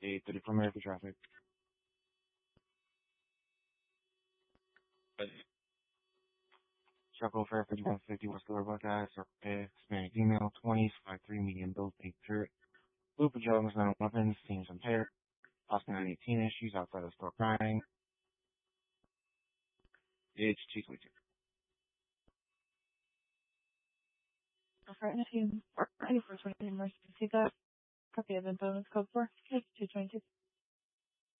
834 American traffic. Chuckle Fair 5150 West Lower Buckeye, Circle K, Hispanic female, 20s, 5'3", medium build, pink shirt, blue pajamas, no weapons, seems impaired, Oscar 918 issues outside the store crying, age 222. Alright, if you are ready for 20 emergency pickup, copy of info, code 4, 222.